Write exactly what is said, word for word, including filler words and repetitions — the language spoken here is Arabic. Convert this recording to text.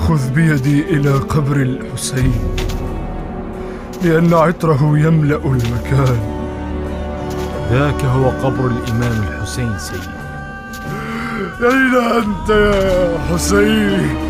خذ بيدي إلى قبر الحسين، لأن عطره يملأ المكان. ذاك هو قبر الإمام الحسين سيدي. أين أنت يا حسين؟